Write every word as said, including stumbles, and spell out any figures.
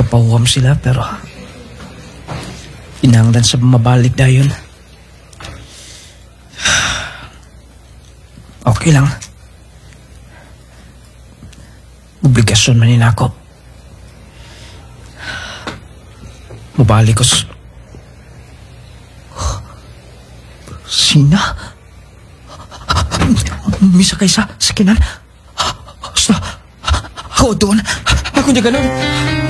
nagpahuwam sila pero inangdan sa mabalik dayon. Okay lang. Obligasyon man nila ako. Mabalik ko s... Sina? Misa kaysa sa kinan? Basta, ako doon. Ako niya ganun.